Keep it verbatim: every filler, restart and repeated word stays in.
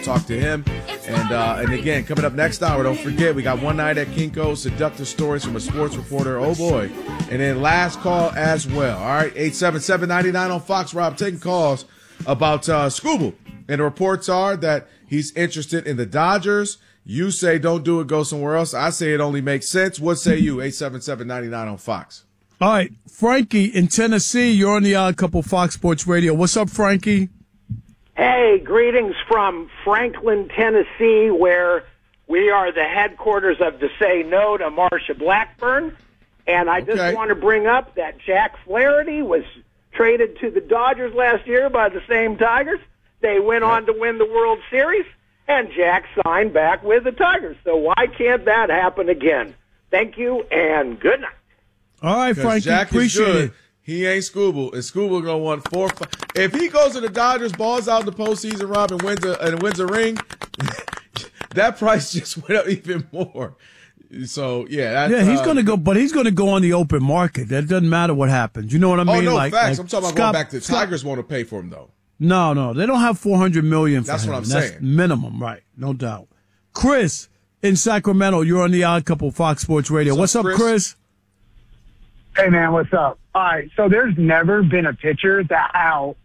talk to him. And uh, and again, coming up next hour, don't forget, we got One Night at Kinko's, seductive stories from a sports reporter. Oh, boy. And then last call as well. All right, eight seven seven, nine nine on Fox. Rob, taking calls about uh, Scooble. And the reports are that he's interested in the Dodgers. You say don't do it, go somewhere else. I say it only makes sense. What say you? eight seven seven, nine nine on Fox. All right, Frankie in Tennessee, you're on the Odd Couple Fox Sports Radio. What's up, Frankie? Hey, greetings from Franklin, Tennessee, where we are the headquarters of the Say No to Marsha Blackburn. And I just Okay. want to bring up that Jack Flaherty was traded to the Dodgers last year by the same Tigers. They went on to win the World Series, and Jack signed back with the Tigers. So why can't that happen again? Thank you, and good night. All right, Frankie, Jack appreciate is good. it. He ain't Scooble, and Scooble gonna want four. Five. If he goes to the Dodgers, balls out in the postseason, Rob, and wins a and wins a ring, that price just went up even more. So yeah, that's, Yeah, he's uh, gonna go, but he's gonna go on the open market. That doesn't matter what happens. You know what I mean? Oh no, like, facts. like I'm talking about Scott- going back to Scott- Tigers. Want to pay for him though? No, no, they don't have four hundred million for That's him. what I'm That's saying. minimum, right? No doubt. Chris in Sacramento, you're on the Odd Couple Fox Sports Radio. What's, What's up, up, Chris? Hey, man, what's up? All right, so there's never been a pitcher that how